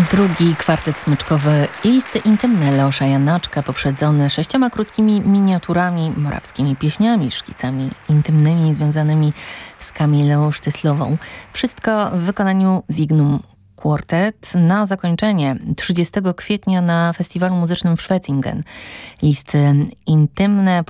Drugi kwartet smyczkowy Listy intymne Leosza Janaczka, poprzedzony 6 krótkimi miniaturami, morawskimi pieśniami, szkicami intymnymi związanymi z Kamilą Sztyslową. Wszystko w wykonaniu Signum Quartet. Na zakończenie 30 kwietnia na Festiwalu Muzycznym w Schwetzingen. Listy intymne